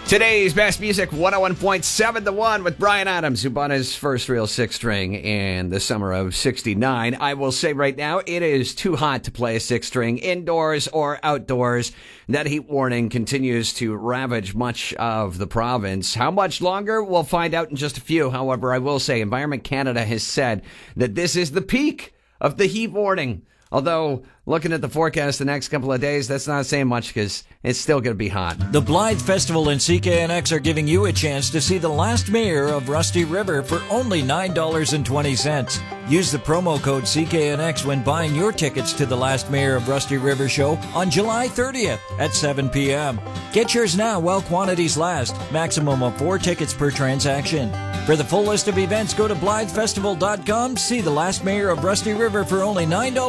Today's Best Music 101.7 The One with Bryan Adams, who bought his first real six-string in the summer of 69. I will say right now, it is too hot to play a six-string indoors or outdoors. That heat warning continues to ravage much of the province. How much longer? We'll find out in just a few. However, I will say Environment Canada has said that this is the peak of the heat warning. Although, looking at the forecast the next couple of days, that's not saying much because it's still going to be hot. The Blythe Festival and CKNX are giving you a chance to see the last mayor of Rusty River for only $9.20. Use the promo code CKNX when buying your tickets to the last mayor of Rusty River show on July 30th at 7 p.m. Get yours now while quantities last. Maximum of 4 tickets per transaction. For the full list of events, go to BlytheFestival.com. See the last mayor of Rusty River for only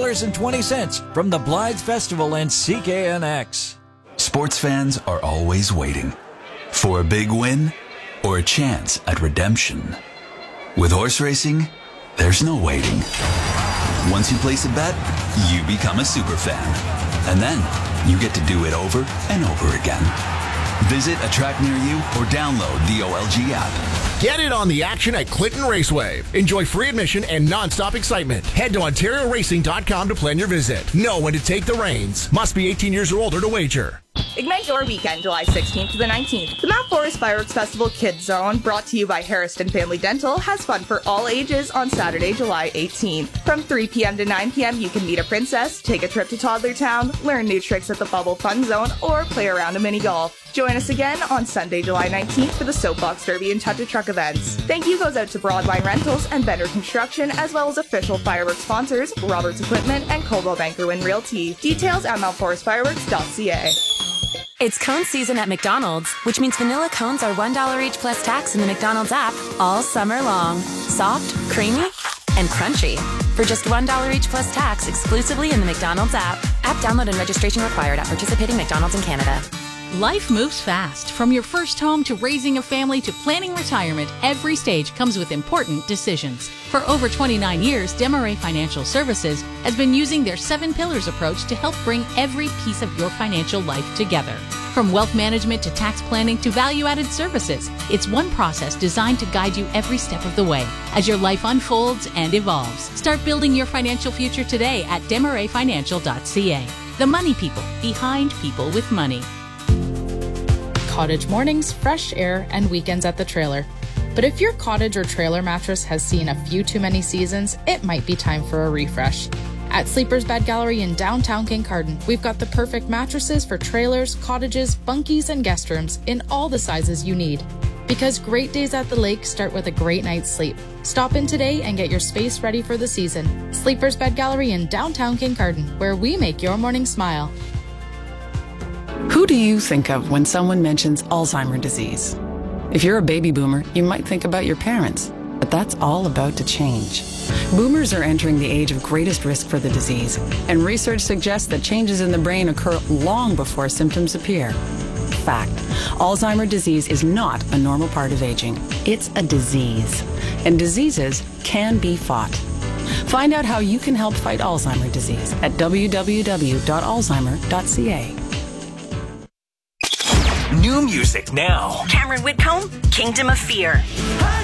$9.20 from the Blythe Festival and CKNX. Sports fans are always waiting for a big win or a chance at redemption. With horse racing, there's no waiting. Once you place a bet, you become a super fan. And then you get to do it over and over again. Visit a track near you or download the OLG app. Get in on the action at Clinton Raceway. Enjoy free admission and non-stop excitement. Head to OntarioRacing.com to plan your visit. Know when to take the reins. Must be 18 years or older to wager. Ignite your weekend, July 16th to the 19th. The Mount Forest Fireworks Festival Kids Zone, brought to you by Harrison Family Dental, has fun for all ages on Saturday, July 18th. From 3 p.m. to 9 p.m., you can meet a princess, take a trip to Toddler Town, learn new tricks at the Bubble Fun Zone, or play around a mini golf. Join us again on Sunday, July 19th for the Soapbox Derby and Touch a Truck events. Thank you goes out to Broadline Rentals and Bender Construction, as well as official fireworks sponsors, Roberts Equipment and Coldwell Banker Wynn Realty. Details at mountforestfireworks.ca. It's cone season at McDonald's, which means vanilla cones are $1 each plus tax in the McDonald's app all summer long. Soft, creamy, and crunchy. For just $1 each plus tax exclusively in the McDonald's app. App download and registration required at participating McDonald's in Canada. Life moves fast. From your first home to raising a family to planning retirement, every stage comes with important decisions. For over 29 years, Desmarais Financial Services has been using their 7 pillars approach to help bring every piece of your financial life together. From wealth management to tax planning to value-added services, it's one process designed to guide you every step of the way as your life unfolds and evolves. Start building your financial future today at Desmarais.ca. The money people behind people with money. Cottage mornings, fresh air, and weekends at the trailer. But if your cottage or trailer mattress has seen a few too many seasons, it might be time for a refresh. At Sleepers Bed Gallery in downtown Kincardine, we've got the perfect mattresses for trailers, cottages, bunkies, and guest rooms in all the sizes you need. Because great days at the lake start with a great night's sleep. Stop in today and get your space ready for the season. Sleepers Bed Gallery in downtown Kincardine, where we make your morning smile. Who do you think of when someone mentions Alzheimer's disease? If you're a baby boomer, you might think about your parents, but that's all about to change. Boomers are entering the age of greatest risk for the disease, and research suggests that changes in the brain occur long before symptoms appear. Fact: Alzheimer's disease is not a normal part of aging. It's a disease, and diseases can be fought. Find out how you can help fight Alzheimer's disease at www.alzheimer.ca. New music now. Cameron Whitcomb, Kingdom of Fear.